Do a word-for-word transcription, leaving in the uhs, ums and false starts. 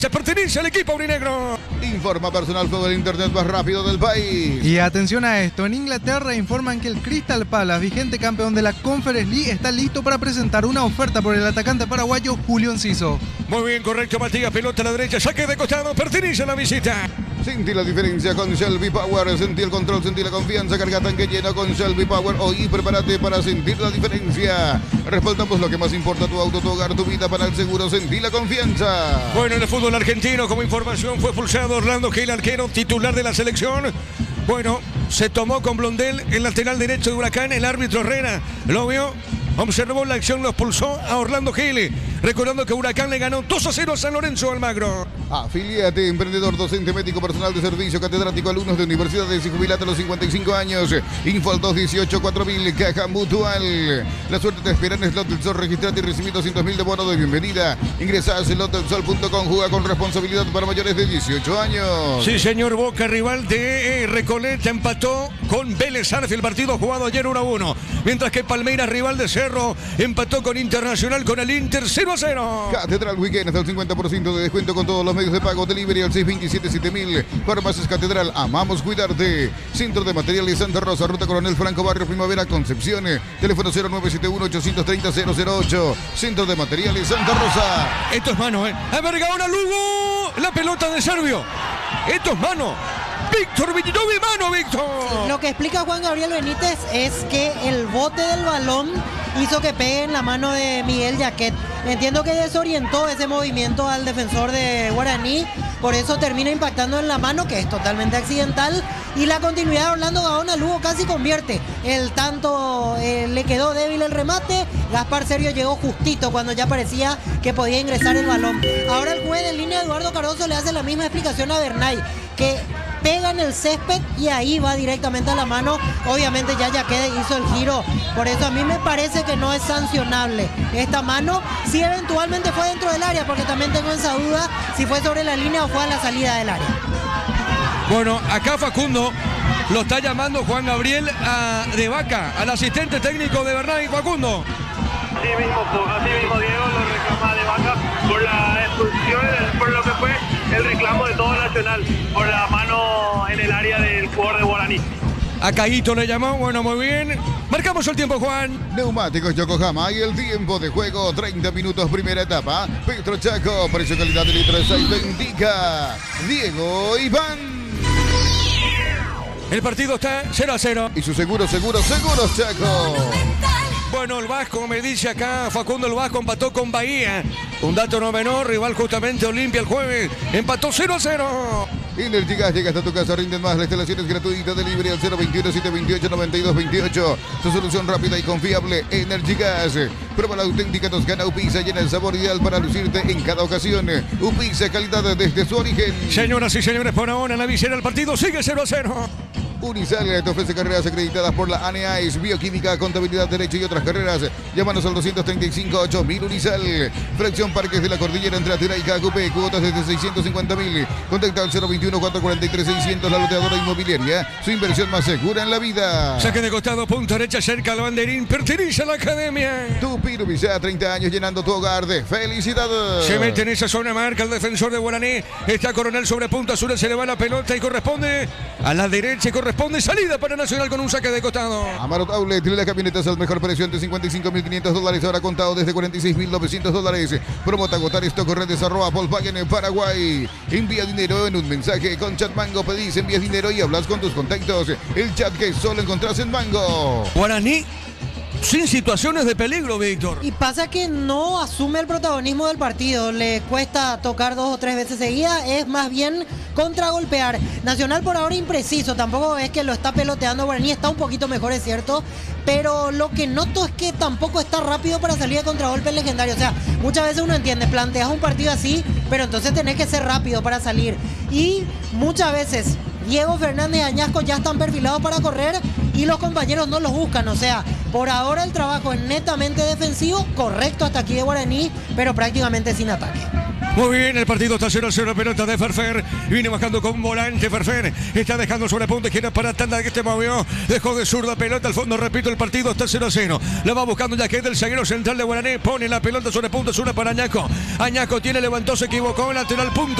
Se pertenece al equipo aurinegro. Informa Personal Fútbol, el internet más rápido del país. Y atención a esto, en Inglaterra informan que el Crystal Palace, vigente campeón de la Conference League, está listo para presentar una oferta por el atacante paraguayo Julio Enciso. Muy bien, correcto, Matías, pelota a la derecha, saque de costado, pertenece a la visita. Sentí la diferencia con Shelby Power, sentí el control, sentí la confianza, carga tanque lleno con Shelby Power. Hoy prepárate para sentir la diferencia. Respaldamos lo que más importa, tu auto, tu hogar, tu vida. Para el seguro, sentí la confianza. Bueno, en el fútbol argentino, como información, fue expulsado Orlando Gil, arquero titular de la selección. Bueno, se tomó con Blondel el lateral derecho de Huracán, el árbitro Herrera lo vio, observó la acción, lo expulsó a Orlando Gil. Recordando que Huracán le ganó dos a cero a San Lorenzo Almagro. Afiliate, emprendedor, docente, médico, personal de servicio, catedrático, alumnos de universidades y jubilate a los cincuenta y cinco años. Info al dos dieciocho cuatro mil, Caja Mutual. La suerte te espera en Slot del Sol. Registrate y recibí doscientos mil de bono de bienvenida. Ingresa a slot del sol punto com. Juega con responsabilidad para mayores de dieciocho años. Sí, señor. Boca, rival de Recoleta, empató con Vélez Arfi. El partido jugado ayer uno a uno. Mientras que Palmeiras, rival de Cerro, empató con Internacional con el Inter cero a cero. Catedral Weekend hasta el cincuenta por ciento de descuento con todos los medios de pago. Delivery al seis dos siete siete mil. Farmacias Catedral, amamos cuidarte. Centro de Materiales Santa Rosa, Ruta Coronel Franco, Barrio Primavera, Concepción. Teléfono cero nueve siete uno, ocho tres cero, cero cero ocho. Centro de Materiales Santa Rosa. Esto es mano, ¿eh? A ver, ahora Lugo. La pelota de Servio. Esto es mano. Víctor Villinovi, mano, Víctor. Lo que explica Juan Gabriel Benítez es que el bote del balón hizo que pegue en la mano de Miguel Yaquet. Entiendo que desorientó ese movimiento al defensor de Guaraní, por eso termina impactando en la mano, que es totalmente accidental, y la continuidad de Orlando Gaona Lugo casi convierte. El tanto eh, le quedó débil el remate, Gaspar Sergio llegó justito cuando ya parecía que podía ingresar el balón. Ahora el juez de línea Eduardo Cardoso le hace la misma explicación a Bernay, que pega en el césped y ahí va directamente a la mano. Obviamente ya Yaquet hizo el giro, por eso a mí me parece que no es sancionable esta mano, si eventualmente fue dentro del área, porque también tengo esa duda si fue sobre la línea o fue a la salida del área. Bueno, acá Facundo lo está llamando Juan Gabriel a De Vaca, al asistente técnico de Bernay. Facundo. Así mismo, así mismo Diego lo reclama De Vaca por la expulsión, por lo que fue el reclamo de todo Nacional, por la mano en el área del jugador de Guaraní. A Caíto le llamó, bueno, muy bien. Marcamos el tiempo, Juan. Neumáticos Yokohama y el tiempo de juego, treinta minutos, primera etapa. Petro Chaco, precio calidad de litro seis, lo indica Diego Iván. El partido está cero a cero. Y su seguro, seguro, seguro, Chaco. Bueno, el Vasco, me dice acá Facundo, el Vasco empató con Bahía. Un dato no menor, rival justamente Olimpia el jueves. Empató cero a cero. Energy Gas llega hasta tu casa, rinden más. La instalación es gratuita, delivery al cero veintiuno, setecientos veintiocho, noventa y dos veintiocho. Tu solución rápida y confiable, Energy Gas. Prueba la auténtica Toscana Upisa, llena el sabor ideal para lucirte en cada ocasión. Upisa, calidad desde su origen. Señoras y señores, por ahora la visera del partido sigue cero a cero. Unisal te ofrece carreras acreditadas por la A N A I S, Bioquímica, Contabilidad, Derecho y otras carreras. Llámanos al doscientos treinta y cinco, ocho mil Unisal. Fracción Parques de la Cordillera entre Atira y Cacupé. Cuotas desde seiscientos cincuenta mil. Contacta al cero veintiuno, cuatrocientos cuarenta y tres, seiscientos. La loteadora inmobiliaria. Su inversión más segura en la vida. Saque de costado, punto derecha, cerca al banderín. Pertenece a la academia. Tupir Unisal, treinta años llenando tu hogar de felicidad. Se mete en esa zona, marca el defensor de Guaraní. Está Coronel sobre punta azul, se le va la pelota y corresponde a la derecha y corresponde salida para Nacional con un saque de costado. Amarot Outlet, la camioneta es al mejor precio ante cincuenta y cinco mil quinientos dólares, ahora contado desde cuarenta y seis mil novecientos dólares. Promota agotar esto con redes arroba Volkswagen en Paraguay. Envía dinero en un mensaje con Chat Mango, pedís, envías dinero y hablas con tus contactos. El chat que solo encontrás en Mango. Guaraní sin situaciones de peligro, Víctor. Y pasa que no asume el protagonismo del partido, le cuesta tocar dos o tres veces seguidas, es más bien contragolpear. Nacional por ahora impreciso, tampoco es que lo está peloteando, Guaraní está un poquito mejor, es cierto, pero lo que noto es que tampoco está rápido para salir de contragolpe legendario. O sea, muchas veces uno entiende, planteas un partido así, pero entonces tenés que ser rápido para salir. Y muchas veces Diego Fernández y Añasco ya están perfilados para correr y los compañeros no los buscan. O sea, por ahora el trabajo es netamente defensivo, correcto hasta aquí de Guaraní, pero prácticamente sin ataque. Muy bien, el partido está cero a cero, pelota de Ferfer. Viene bajando con volante Ferfer. Está dejando sobre punta izquierda para Tanda, que este movió. Dejó de zurda pelota al fondo. Repito, el partido está cero a cero. La va buscando ya que es del zaguero central de Guaraní. Pone la pelota sobre punta, es una para Añaco. Añaco tiene, levantó, se equivocó. Lateral punto.